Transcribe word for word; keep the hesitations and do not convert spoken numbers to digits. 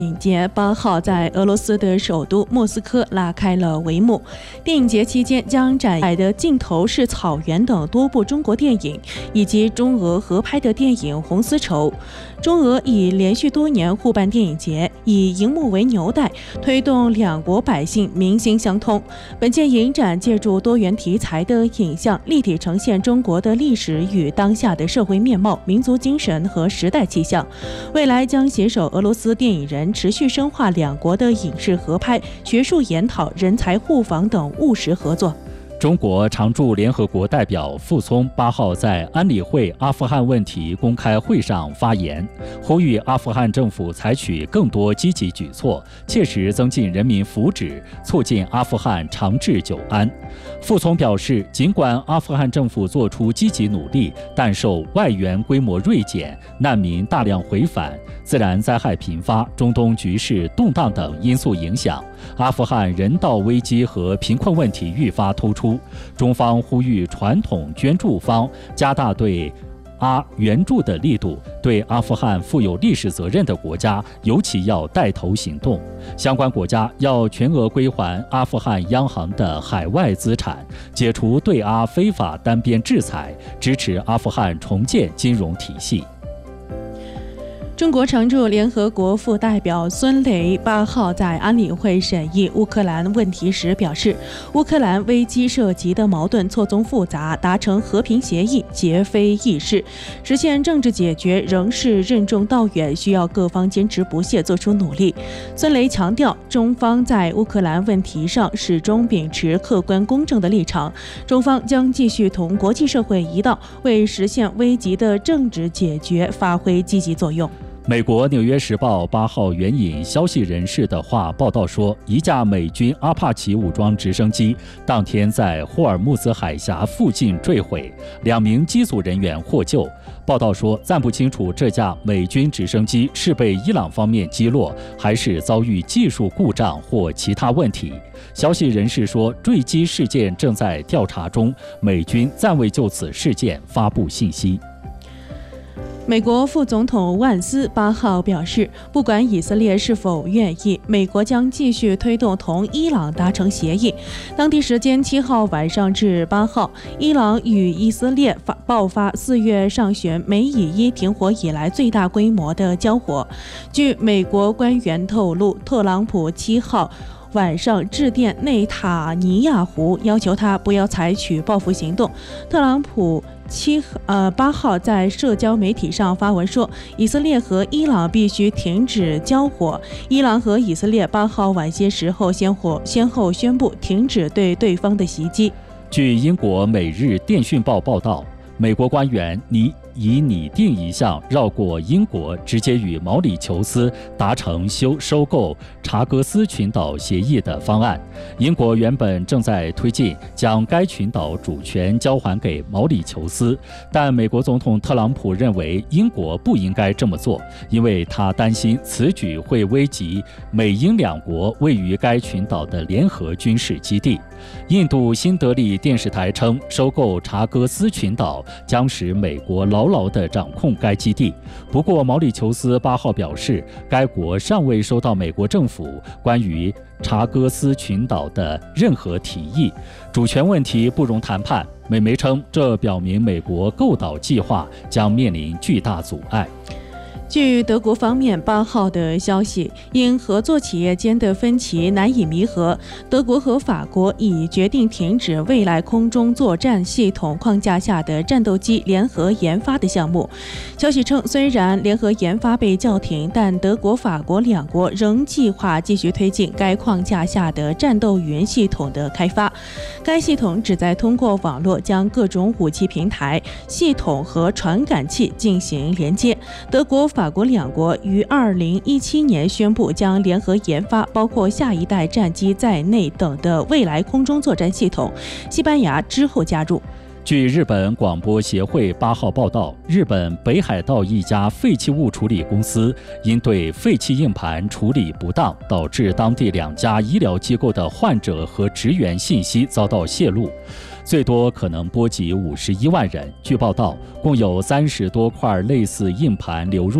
电影节八号在俄罗斯的首都莫斯科拉开了帷幕。电影节期间将展开的镜头是草原等多部中国电影，以及中俄合拍的电影《红丝绸》。中俄已连续多年互办电影节，以荧幕为纽带，推动两国百姓民心相通。本届影展借助多元题材的影像，立体呈现中国的历史与当下的社会面貌、民族精神和时代气象。未来将携手俄罗斯电影人，持续深化两国的影视合拍、学术研讨、人才互访等务实合作。 中国常驻联合国代表傅聪八号在安理会阿富汗问题公开会上发言，呼吁阿富汗政府采取更多积极举措，切实增进人民福祉，促进阿富汗长治久安。傅聪表示，尽管阿富汗政府做出积极努力，但受外援规模锐减、难民大量回返、自然灾害频发、中东局势动荡等因素影响，阿富汗人道危机和贫困问题愈发突出。中方呼吁传统捐助方加大对阿援助的力度，对阿富汗负有历史责任的国家尤其要带头行动。相关国家要全额归还阿富汗央行的海外资产，解除对阿非法单边制裁，支持阿富汗重建金融体系。 中国常驻联合国副代表孙雷八号在安理会审议乌克兰问题时表示，乌克兰危机涉及的矛盾错综复杂，达成和平协议绝非易事，实现政治解决仍是任重道远，需要各方坚持不懈做出努力。孙雷强调，中方在乌克兰问题上始终秉持客观公正的立场，中方将继续同国际社会一道，为实现危急的政治解决发挥积极作用。 美国《纽约时报》八号援引消息人士的话报道说，一架美军阿帕奇武装直升机当天在霍尔木兹海峡附近坠毁，两名机组人员获救。报道说，暂不清楚这架美军直升机是被伊朗方面击落，还是遭遇技术故障或其他问题。消息人士说，坠机事件正在调查中，美军暂未就此事件发布信息。 美国副总统万斯八号表示，不管以色列是否愿意，美国将继续推动同伊朗达成协议。当地时间七号晚上至八号，伊朗与以色列爆发四月上旬美以伊停火以来最大规模的交火。据美国官员透露，特朗普七号晚上致电内塔尼亚胡，要求他不要采取报复行动。特朗普七呃八号在社交媒体上发文说，以色列和伊朗必须停止交火。伊朗和以色列八号晚些时候先后先后宣布停止对对方的袭击。 据英国《每日电讯报》报道，美国官员拟已拟定一项绕过英国，直接与毛里求斯达成收收购查戈斯群岛协议的方案。英国原本正在推进将该群岛主权交还给毛里求斯，但美国总统特朗普认为英国不应该这么做，因为他担心此举会危及美英两国位于该群岛的联合军事基地。印度新德里电视台称，收购查戈斯群岛将使美国牢牢地掌控该基地。不过，毛里求斯八号表示，该国尚未收到美国政府关于查戈斯群岛的任何提议，主权问题不容谈判。美媒称，这表明美国购岛计划将面临巨大阻碍。 据德国方面八号的消息，因合作企业间的分歧难以弥合，德国和法国已决定停止未来空中作战系统框架下的战斗机联合研发的项目。消息称，虽然联合研发被叫停，但德国、法国两国仍计划继续推进该框架下的战斗云系统的开发。该系统旨在通过网络将各种武器平台、系统和传感器进行连接。德国、法国两国于二零一七年宣布将联合研发包括下一代战机在内等的未来空中作战系统，西班牙之后加入。 据日本广播协会八号报道，日本北海道一家废弃物处理公司因对废弃硬盘处理不当，导致当地两家医疗机构的患者和职员信息遭到泄露，最多可能波及五十一万人。据报道，共有三十多块类似硬盘流入